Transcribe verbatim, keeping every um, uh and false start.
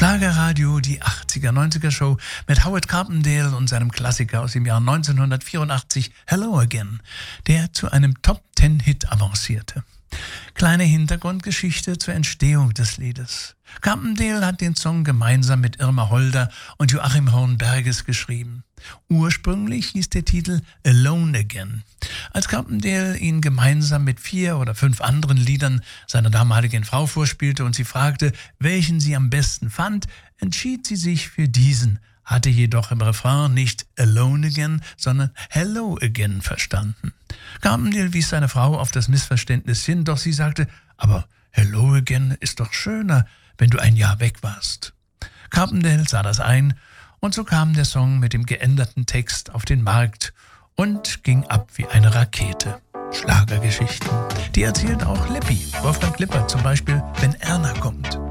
Schlagerradio, die achtziger, neunziger Show mit Howard Carpendale und seinem Klassiker aus dem Jahr neunzehnhundertvierundachtzig, Hello Again, der zu einem Top-Ten-Hit avancierte. Kleine Hintergrundgeschichte zur Entstehung des Liedes. Carpendale hat den Song gemeinsam mit Irma Holder und Joachim Hornberges geschrieben. Ursprünglich hieß der Titel Alone Again. Als Carpendale ihn gemeinsam mit vier oder fünf anderen Liedern seiner damaligen Frau vorspielte und sie fragte, welchen sie am besten fand, entschied sie sich für diesen, hatte jedoch im Refrain nicht Alone Again, sondern Hello Again verstanden. Carpendale wies seine Frau auf das Missverständnis hin, doch sie sagte, aber Hello Again ist doch schöner, wenn du ein Jahr weg warst. Carpendale sah das ein und so kam der Song mit dem geänderten Text auf den Markt und ging ab wie eine Rakete. Schlagergeschichten, die erzählt auch Lippi, Wolfgang Lippert zum Beispiel, wenn Erna kommt.